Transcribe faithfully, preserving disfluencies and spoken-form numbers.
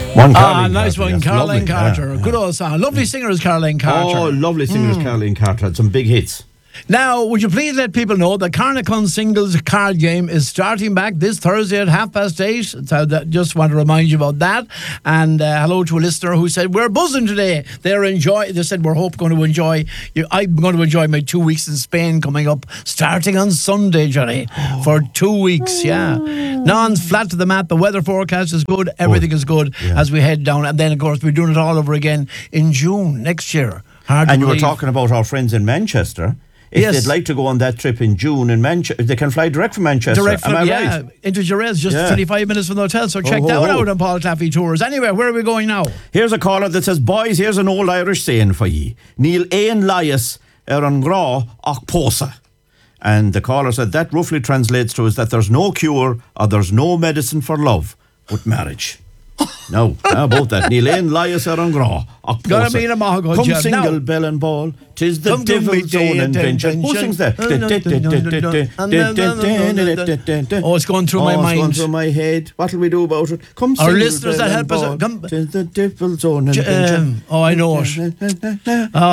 One Ah, Caroline nice Carter, one, yes, Caroline lovely, Carter. yeah, yeah. Good old song. Lovely singer is Caroline Carter. Oh, lovely singers, Caroline Carter had some big hits. Now, would you please let people know the Carnacon Singles card game is starting back this Thursday at half past eight. So that, just want to remind you about that. And uh, hello to a listener who said, we're buzzing today. They're enjoy. They said, we're hope going to enjoy. You, I'm going to enjoy my two weeks in Spain coming up, starting on Sunday, Johnny, for two weeks. Yeah. Non's flat to the mat. The weather forecast is good. Everything is good Yeah. as we head down. And then, of course, we're doing it all over again in June next year. Hard to And you were believe. talking about our friends in Manchester. If Yes. they'd like to go on that trip in June in Manchester, they can fly direct from Manchester. Direct from, Am I yeah, right? into Jerez, just Yeah. twenty-five minutes from the hotel. So check Oh, that oh, one oh. out on Paul Taffy Tours. Anyway, where are we going now? Here's a caller that says, boys, here's an old Irish saying for ye. Neil Aon Lias er an gra ach posa. And the caller said that roughly translates to is that there's no cure or there's no medicine for love but marriage. No, how about that? Neil Aon Lias er an gra ach Gotta posa. mean a mahogany Come job. single, Now- bell and ball. Tis the Come to me, devil's day own and invention. Who invention. sings that? Oh, it's going through my Oh, it's mind. going through my head. What'll we do about it? Come Our single, listeners bell that and help us- ball. come- Tis the devil's own J- invention. um, oh, I know it.